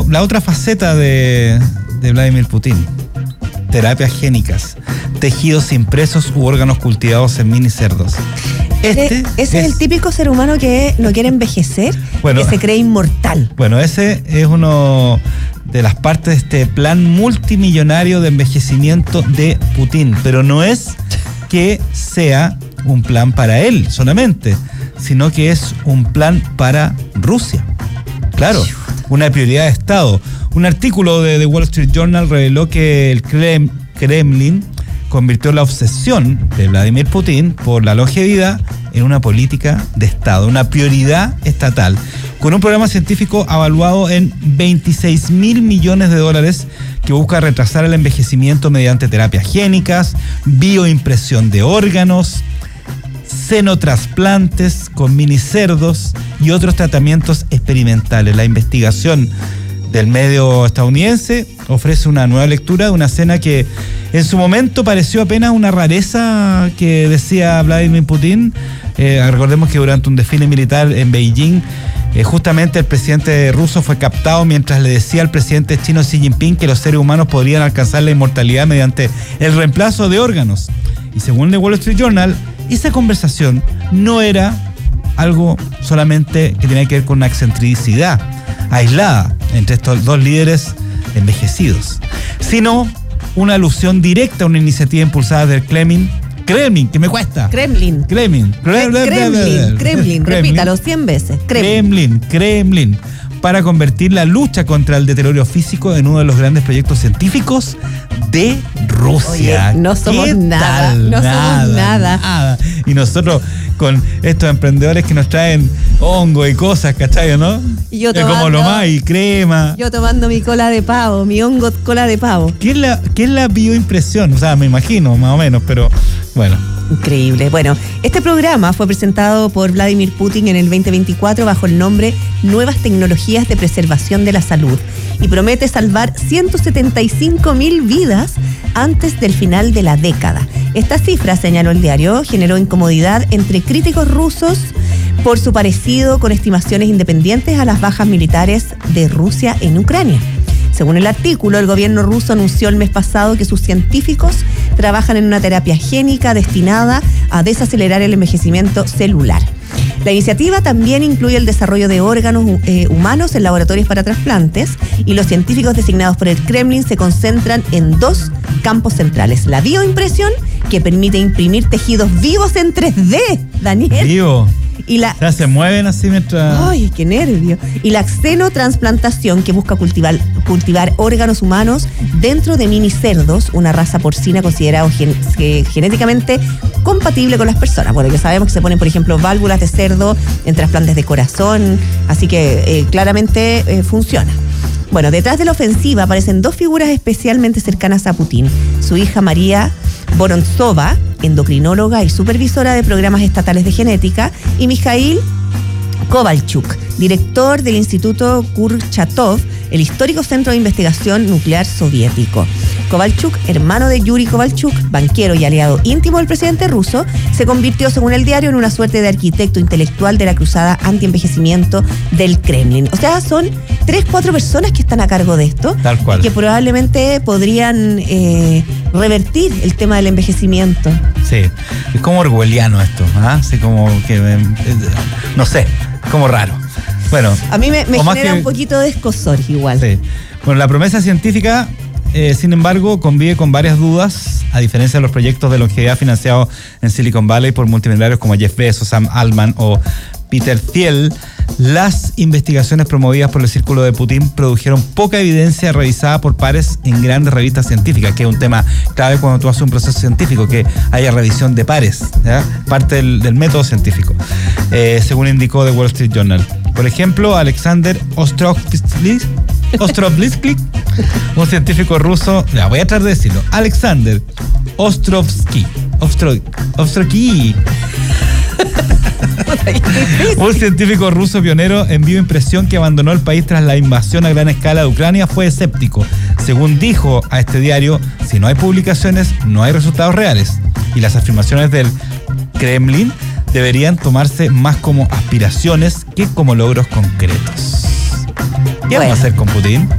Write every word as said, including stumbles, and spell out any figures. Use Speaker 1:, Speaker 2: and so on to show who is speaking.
Speaker 1: la otra faceta de, de Vladimir Putin. Terapias génicas, tejidos impresos u órganos cultivados en mini cerdos.
Speaker 2: Este ese es, es el típico ser humano que no quiere envejecer, bueno, que se cree inmortal.
Speaker 1: Bueno, ese es uno de las partes de este plan multimillonario de envejecimiento de Putin, pero no es que sea un plan para él solamente, sino que es un plan para Rusia. Claro, una prioridad de Estado. Un artículo de The Wall Street Journal reveló que el Kremlin convirtió la obsesión de Vladimir Putin por la longevidad en una política de Estado, una prioridad estatal, con un programa científico avaluado en veintiséis mil millones de dólares que busca retrasar el envejecimiento mediante terapias génicas, bioimpresión de órganos, xenotrasplantes con minicerdos y otros tratamientos experimentales. La investigación del medio estadounidense ofrece una nueva lectura de una escena que en su momento pareció apenas una rareza que decía Vladimir Putin. Eh, recordemos que durante un desfile militar en Beijing, eh, justamente el presidente ruso fue captado mientras le decía al presidente chino Xi Jinping que los seres humanos podrían alcanzar la inmortalidad mediante el reemplazo de órganos. Y según The Wall Street Journal, esa conversación no era algo solamente que tenía que ver con una excentricidad aislada entre estos dos líderes envejecidos, sino una alusión directa a una iniciativa impulsada del Kremlin, Kremlin, que me cuesta.
Speaker 2: Kremlin.
Speaker 1: Kremlin.
Speaker 2: Kremlin, Kremlin, Kremlin, repítalo cien veces.
Speaker 1: Kremlin, Kremlin, para convertir la lucha contra el deterioro físico en uno de los grandes proyectos científicos de Rusia.
Speaker 2: Oye, no somos nada,
Speaker 1: tal?
Speaker 2: no
Speaker 1: nada,
Speaker 2: somos nada.
Speaker 1: nada. Y nosotros con estos emprendedores que nos traen hongo y cosas, ¿cachai, no?
Speaker 2: Y yo tomando,
Speaker 1: como lo más, y crema.
Speaker 2: Yo tomando mi cola de pavo, mi hongo cola de pavo.
Speaker 1: ¿Qué es la, qué es la bioimpresión? O sea, me imagino, más o menos, pero bueno.
Speaker 2: Increíble. Bueno, este programa fue presentado por Vladimir Putin en el veinte veinticuatro bajo el nombre Nuevas Tecnologías de Preservación de la Salud y promete salvar ciento setenta y cinco mil vidas antes del final de la década. Esta cifra, señaló el diario, generó incomodidad entre críticos rusos por su parecido con estimaciones independientes a las bajas militares de Rusia en Ucrania. Según el artículo, el gobierno ruso anunció el mes pasado que sus científicos trabajan en una terapia génica destinada a desacelerar el envejecimiento celular. La iniciativa también incluye el desarrollo de órganos eh, humanos en laboratorios para trasplantes y los científicos designados por el Kremlin se concentran en dos campos centrales. La bioimpresión, que permite imprimir tejidos vivos en tres D, Daniel.
Speaker 1: Vivo.
Speaker 2: Y la,
Speaker 1: o sea, se mueven así mientras...
Speaker 2: ¡Ay, qué nervio! Y la xenotransplantación, que busca cultivar, cultivar órganos humanos dentro de mini cerdos, una raza porcina considerada gen, que, genéticamente compatible con las personas. Bueno, ya sabemos que se ponen, por ejemplo, válvulas de cerdo en trasplantes de corazón, así que eh, claramente eh, funciona. Bueno, detrás de la ofensiva aparecen dos figuras especialmente cercanas a Putin. Su hija María Vorontsova, endocrinóloga y supervisora de programas estatales de genética, y Mikhail Kovalchuk, director del Instituto Kurchatov, el histórico centro de investigación nuclear soviético. Kovalchuk, hermano de Yuri Kovalchuk, banquero y aliado íntimo del presidente ruso, se convirtió, según el diario, en una suerte de arquitecto intelectual de la cruzada anti-envejecimiento del Kremlin. O sea, son tres, cuatro personas que están a cargo de esto.
Speaker 1: Tal cual.
Speaker 2: Y que probablemente podrían eh, revertir el tema del envejecimiento.
Speaker 1: Sí, es como orwelliano esto, ¿ah? Así como que, eh, no sé, como raro. Bueno,
Speaker 2: a mí me, me genera
Speaker 1: que,
Speaker 2: un poquito de escozor igual.
Speaker 1: Sí. Bueno, la promesa científica, eh, sin embargo, convive con varias dudas, a diferencia de los proyectos de longevidad financiados en Silicon Valley por multimillonarios como Jeff Bezos, Sam Altman o Peter Thiel. Las investigaciones promovidas por el Círculo de Putin produjeron poca evidencia revisada por pares en grandes revistas científicas, que es un tema clave cuando tú haces un proceso científico, que haya revisión de pares, ¿ya? Parte del, del método científico, eh, según indicó The Wall Street Journal. Por ejemplo, Alexander Ostrovsky, Ostrovsky, un científico ruso, ya voy a tratar de decirlo, Alexander Ostrovsky, Ostro, Ostrovsky, un científico ruso pionero en bioimpresión que abandonó el país tras la invasión a gran escala de Ucrania, fue escéptico. Según dijo a este diario, si no hay publicaciones, no hay resultados reales. Y las afirmaciones del Kremlin deberían tomarse más como aspiraciones que como logros concretos. ¿Qué bueno. vamos a hacer con Putin?